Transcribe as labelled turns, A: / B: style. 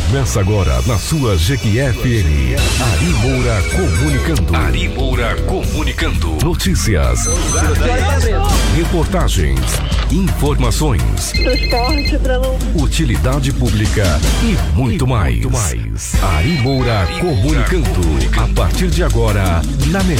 A: Começa agora na sua Jequié-FM. Ari Moura comunicando. Ari Moura comunicando. Notícias, reportagens, informações,
B: transporte para não...
A: utilidade pública e muito mais. Ari Moura comunicando. A partir de agora, na